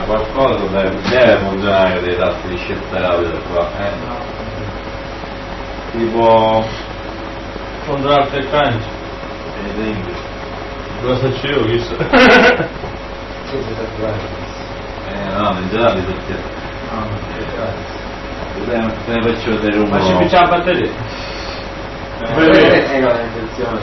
qualcosa deve funzionare dei tasti di scelta rapida qua, tipo controllo il cancio. Cosa c'è io chissà? No, in generale tutti. Te ne faccio vedere uno. Ma ci piccia la batteria? Ecco la intenzione.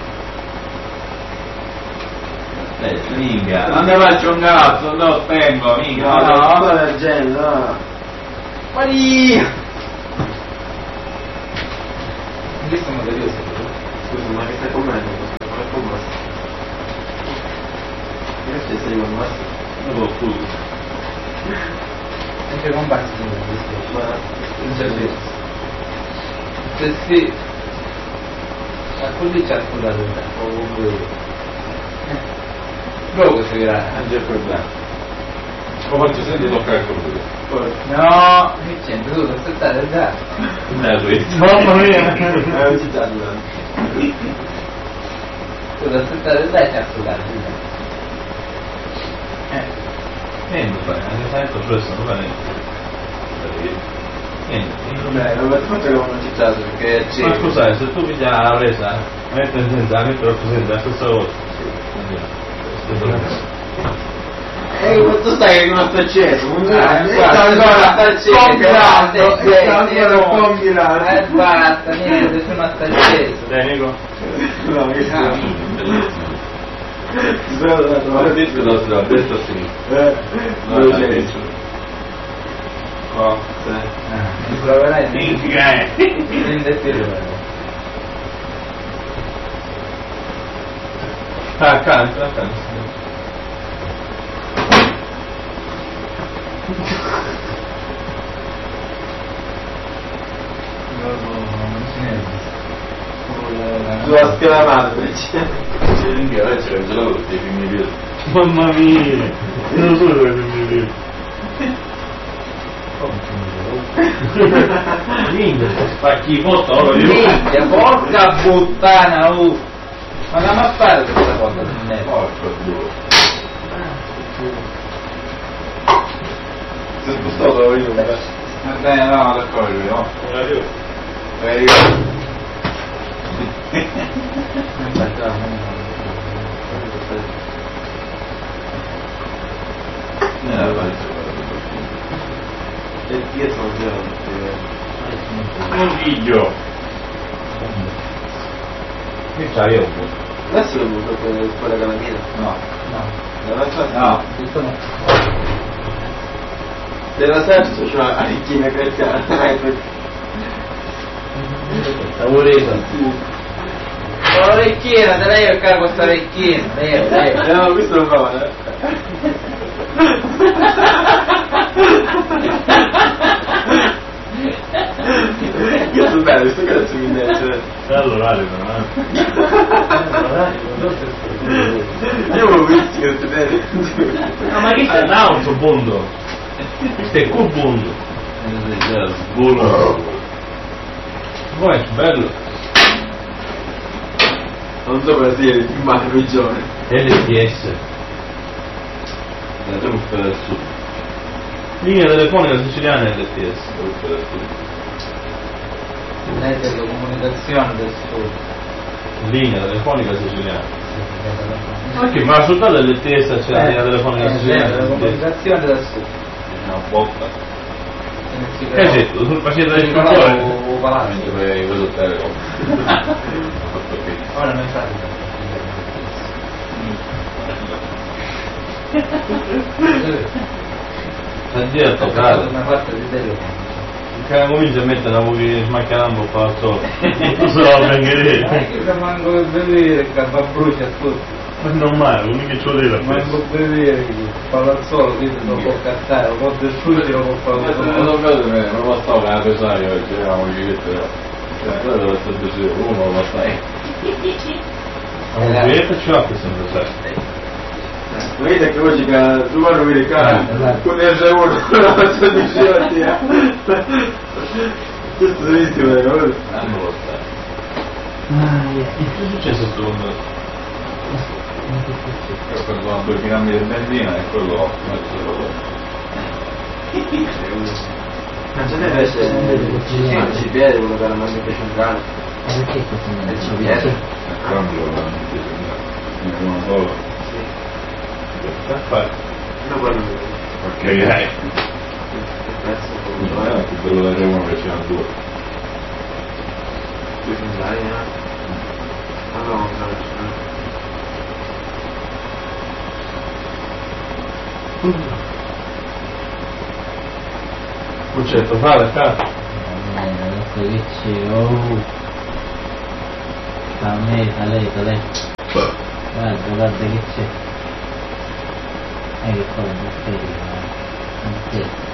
Minchia, non ne faccio un cazzo, non lo spengo, mica. No, del genere, no. Maria! Questo non vedo. Scusa, ma che stai comendo? Non è commesso. Questo sei commesso? Non lo scuso. Anche con Baxi ma non c'è vero. Se sì, ma così c'è scusato il tempo, comunque. Proprio si dirà. Non c'è problema. Lo faccio sentire toccare il computer. No, che c'entra? Tu devi aspettare già. Mamma mia! Non ci sta durando. Tu devi aspettare già e ti ascoltare. Niente, anche sempre questo non fa niente. Niente. Non faccio che non ci sta perché c'è. Ma scusate, se tu piglia la presa, metti in senza, metti la presente, la stessa cosa. Tu sai che non sta acceso, non sta ancora combinato. Basta, niente, nessuno sta acceso. Dai Nico. No, che Ma il disco da destra a sinistra. Dove c'è? Qua. Mi proverai di Minchia! Accanto. sulla schiavata Minchia, adesso c'è il gelato tutti i primi video. Mamma mia! Non so dove mi vedo. Minchia, spacchi foto ora minchia, porca puttana, ma che ma fare questa cosa con me? Porco Dio. Si è spostato io, Vabbè, no, d'accordo, no? E dietro Un figlio. Che c'hai io? adesso l'ho avuto quella calamina. No. No, questo no. Dell'esercito c'è una ricchina cristiana. La volete? L'orecchina, te lei a questa orecchina. Lei. No, questo lo fa, Io sono bello, questo cazzo mi dice. Allora, Io avevo visto che ti vedi. no, ma questo è l'auto buono. Questo è il buono. Buono. Poi è bello. Non so cosa sia il male peggiore. LTS. La truffa del sud. Linea telefonica siciliana LTS. Truffa del sud. Rete di comunicazione del sud. Linea telefonica siciliana. Ma che? Ma soltanto LTS c'è la linea telefonica siciliana. La comunicazione del sud. Una botta. Che hai detto? Sul paziente del scrittore? O palazzo. Mentre quello Telecom. Ora non fate. Addio a toccare. Una parte di Telecom. Che comincia a mettere la movie smaccherando qua sotto. Non so la benché. Che manco per bevere, che fa brucia tutto. Ma non male, l'unico che ci vuole dire. Manco per bevere, palazzolo, quindi lo può cattare, lo può distruggere, lo può fare tutto. Non vedo me, non lo sto a pesare oggi, eravamo giusto. Quello deve essere deciso, uno lo stai. Ma un biglietto ce l'ha questo sempre. Vedete che oggi che tu guarda mi ricade, con il R1 non lo so diceva. Questo è bellissimo, Non lo stai. Che è successo secondo? Ho preso 2 grammi di benzina e quello ho messo non ce deve essere ci vede uno dalla magnetica centrale. Ma perché questo non è ci viene? una sola. Perfetto. No, quello Ok, il prezzo più bello da Roma che c'è 2. più funzionale. Ah no, Concetto, fare, cazzo. adesso che c'è, lei. Guarda che c'è. Che poi non